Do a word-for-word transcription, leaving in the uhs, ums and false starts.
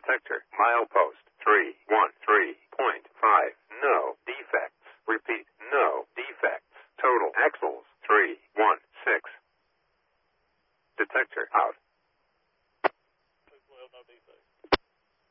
Detector. Milepost three one three point five. No defects. Repeat. No defects. Total axles three one six. Detector out.